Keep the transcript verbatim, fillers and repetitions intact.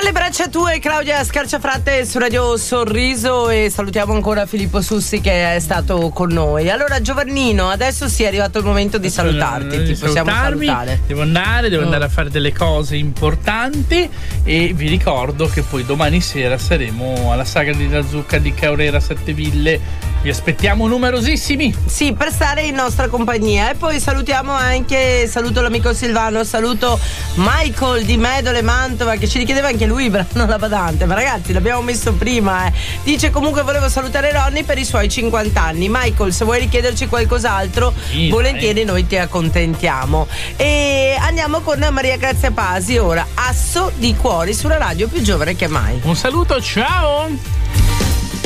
le braccia tue, Claudia Scarciafratte su Radio Sorriso, e salutiamo ancora Filippo Sussi che è stato con noi. Allora Giovannino, adesso sì è arrivato il momento di salutarti, ti possiamo salutare. Devo andare, devo oh. andare a fare delle cose importanti e vi ricordo che poi domani sera saremo alla Sagra di La Zucca di Caorera Sette Ville. Vi aspettiamo numerosissimi. Sì, per stare in nostra compagnia. E poi salutiamo anche, saluto l'amico Silvano, saluto Michael di Medole Mantova che ci richiedeva anche lui brano La Badante, ma ragazzi l'abbiamo messo prima, eh. Dice comunque volevo salutare Ronny per i suoi cinquanta anni. Michael, se vuoi richiederci qualcos'altro, sì, volentieri, dai. Noi ti accontentiamo. E andiamo con Maria Grazia Pasi ora, Asso di Cuori sulla radio più giovane che mai. Un saluto, ciao.